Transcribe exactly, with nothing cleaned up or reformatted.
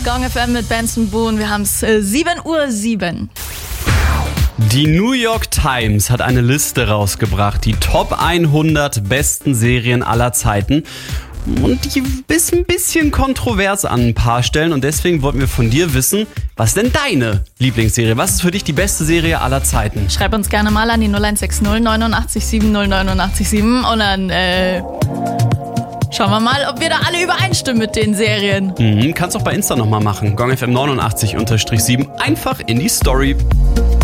Gong F M mit Benson Boone. Wir haben es äh, sieben Uhr sieben. Die New York Times hat eine Liste rausgebracht, die Top hundert besten Serien aller Zeiten. Und die ist ein bisschen kontrovers an ein paar Stellen. Und deswegen wollten wir von dir wissen, was ist denn deine Lieblingsserie? Was ist für dich die beste Serie aller Zeiten? Schreib uns gerne mal an die null eins sechs null neun acht sieben null neun acht sieben und dann äh, schauen wir mal, ob wir da alle übereinstimmen mit den Serien. Mhm, kannst auch bei Insta nochmal machen. Gong F M neunundachtzig sieben. Einfach in die Story.